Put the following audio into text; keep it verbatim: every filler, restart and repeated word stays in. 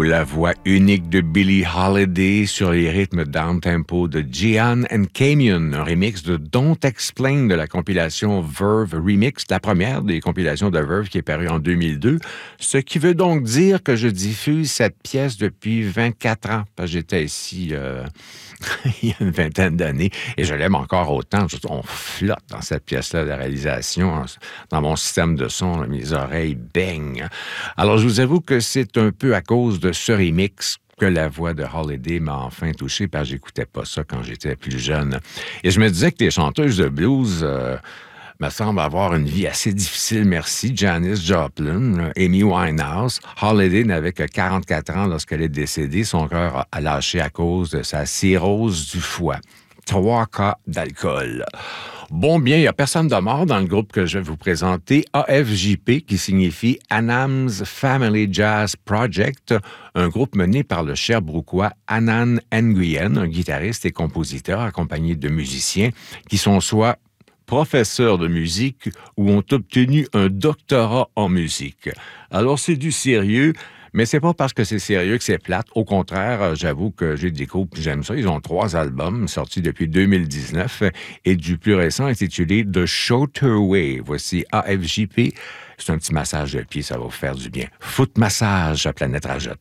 la voix unique de Billie Holiday sur les rythmes down-tempo de Gian and Camion, un remix de Don't Explain de la compilation Verve Remix, la première des compilations de Verve qui est parue en deux mille deux, ce qui veut donc dire que je diffuse cette pièce depuis vingt-quatre ans, parce que j'étais ici euh, il y a une vingtaine d'années et je l'aime encore autant. On flotte dans cette pièce-là de réalisation, dans mon système de son, mes oreilles baignent. Alors, je vous avoue que c'est un peu à cause de ce remix que la voix de Holiday m'a enfin touché, parce que j'écoutais pas ça quand j'étais plus jeune. Et je me disais que les chanteuses de blues euh, me semblent avoir une vie assez difficile, merci. Janis Joplin, Amy Winehouse. Holiday n'avait que quarante-quatre ans lorsqu'elle est décédée. Son cœur a lâché à cause de sa cirrhose du foie. Trois cas d'alcool. Bon, bien, il n'y a personne de mort dans le groupe que je vais vous présenter, A F J P, qui signifie Anam's Family Jazz Project, un groupe mené par le Sherbrookeois Anand Nguyen, un guitariste et compositeur accompagné de musiciens qui sont soit professeurs de musique ou ont obtenu un doctorat en musique. Alors, c'est du sérieux. Mais c'est pas parce que c'est sérieux que c'est plate. Au contraire, j'avoue que j'ai découvert et j'aime ça. Ils ont trois albums sortis depuis deux mille dix-neuf et du plus récent intitulé The Shorter Way. Voici A F J P. C'est un petit massage de pied, ça va vous faire du bien. Foot massage à Planète Rajotte.